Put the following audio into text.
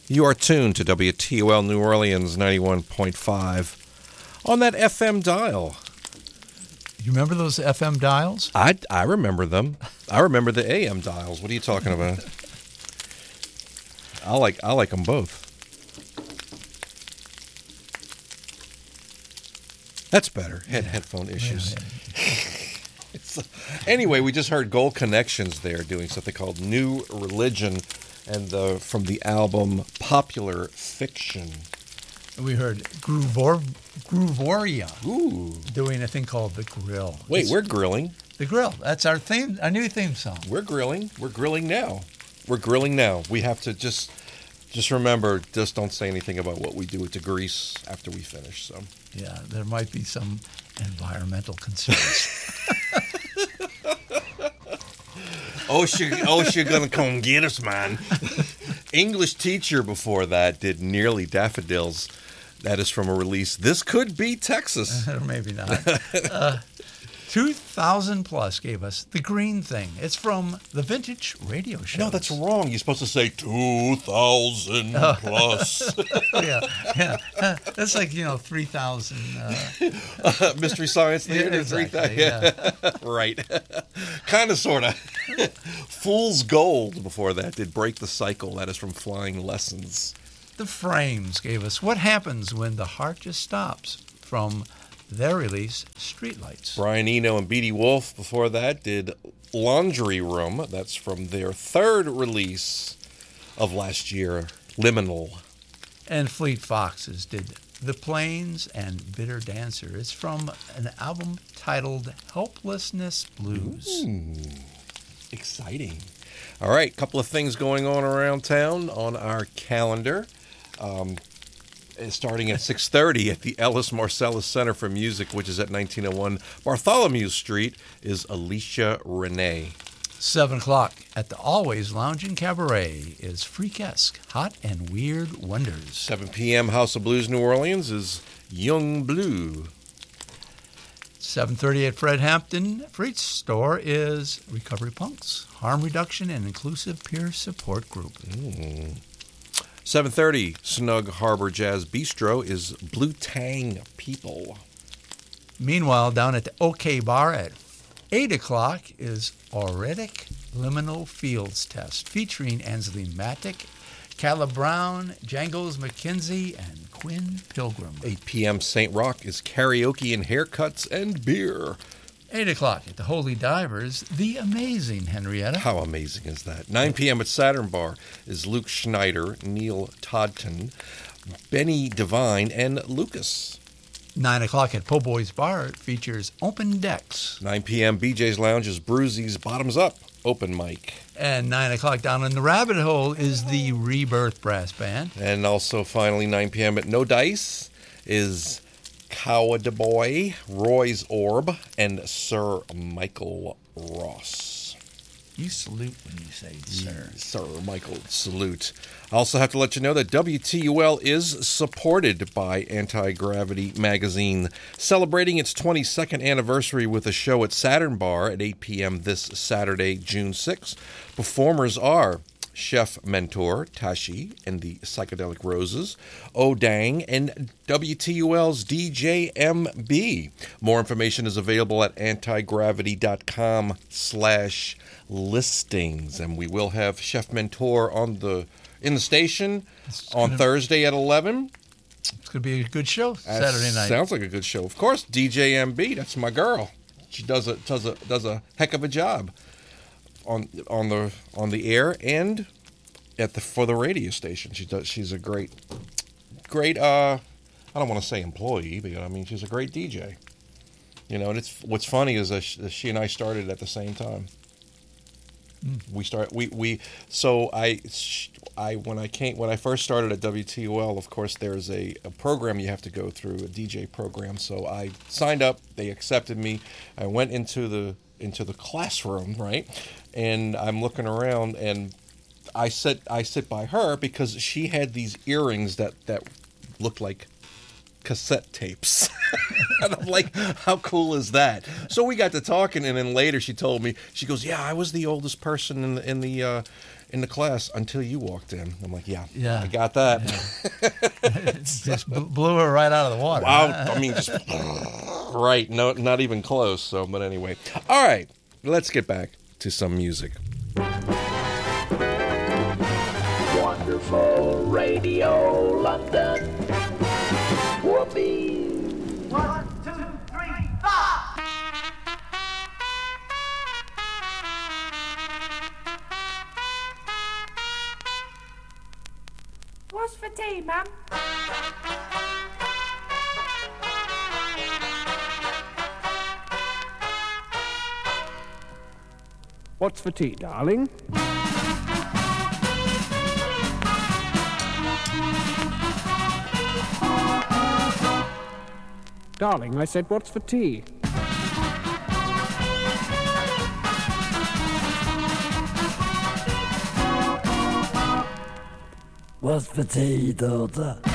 You are tuned to WTOL New Orleans 91.5 on that FM dial. You remember those FM dials? I remember them. I remember the AM dials. What are you talking about? I like them both. That's better. Headphone issues. Anyway, we just heard Gold Connections there doing something called New Religion, and from the album Popular Fiction. We heard Groovoria doing a thing called The Grill. Wait, we're grilling. The Grill. That's our new theme song. We're grilling. We're grilling now. We have to just remember, just don't say anything about what we do to grease after we finish. So yeah, there might be some environmental concerns. OSHA gonna come get us, man. English teacher before that did Nearly Daffodils. That is from a release. This could be Texas. Or maybe not. 2000 Plus gave us The Green Thing. It's from the Vintage Radio Show. No, that's wrong. You're supposed to say 2000 plus. Yeah. That's like, 3,000. Mystery Science Theater. Yeah, exactly, yeah. Right. Kind of, sort of. Fool's Gold before that did Break the Cycle. That is from Flying Lessons. The Frames gave us What Happens When the Heart Just Stops from their release, Streetlights. Brian Eno and Beatty Wolf before that did Laundry Room. That's from their third release of last year, Liminal. And Fleet Foxes did The Plains and Bitter Dancer. It's from an album titled Helplessness Blues. Exciting. All right, couple of things going on around town on our calendar. Starting at 6:30 at the Ellis Marcellus Center for Music, which is at 1901 Bartholomew Street, is Alicia Renee. 7 o'clock at the Always Lounge and Cabaret is Freakesque, Hot and Weird Wonders. 7 p.m. House of Blues New Orleans is Young Blue. 7:30 at Fred Hampton Freight's Store is Recovery Punks, Harm Reduction and Inclusive Peer Support Group. 7:30, Snug Harbor Jazz Bistro is Blue Tang People. Meanwhile, down at the OK Bar at 8 o'clock is Auretic Liminal Fields Test, featuring Ansley Matic, Calla Brown, Jangles McKenzie, and Quinn Pilgrim. 8 p.m. St. Rock is Karaoke and Haircuts and Beer. 8 o'clock at the Holy Divers, The Amazing Henrietta. How amazing is that? 9 p.m. at Saturn Bar is Luke Schneider, Neil Todton, Benny Devine, and Lucas. 9 o'clock at Po' Boy's Bar, it features Open Decks. 9 p.m. BJ's Lounge is Bruzy's Bottoms Up, open mic. And 9 o'clock down in the Rabbit Hole is the Rebirth Brass Band. And also finally 9 p.m. at No Dice is Coward Boy, Roy's Orb, and Sir Michael Ross. You salute when you say sir. Sir Michael, salute. I also have to let you know that WTUL is supported by Anti-Gravity Magazine, celebrating its 22nd anniversary with a show at Saturn Bar at 8 p.m. this Saturday, June 6th. Performers are Chef Mentor, Tashi, and the Psychedelic Roses, O'Dang, and WTUL's DJ MB. More information is available at antigravity.com/listings. And we will have Chef Mentor in the station on Thursday at 11. It's going to be a good show Saturday night. Sounds like a good show. Of course, DJ MB, that's my girl. She does a heck of a job on the air and for the radio station. She's a great I don't want to say employee, but I mean she's a great DJ. And it's what's funny is that she and I started at the same time. When I first started at WTOL, of course there's a program you have to go through, a DJ program. So I signed up, they accepted me. I went into the classroom, right? And I'm looking around, and I sit by her because she had these earrings that looked like cassette tapes. And I'm like, how cool is that? So we got to talking, and then later she told me, she goes, yeah, I was the oldest person in the class until you walked in. I'm like, yeah. I got that. Yeah. Just blew her right out of the water. Wow. I mean, just right. No, not even close. So, but anyway. All right. Let's get back to some music. Wonderful Radio London. Whoopee. 1, 2, 3, 4. What's for tea, ma'am? What's for tea, darling? Darling, I said, what's for tea? What's for tea, daughter?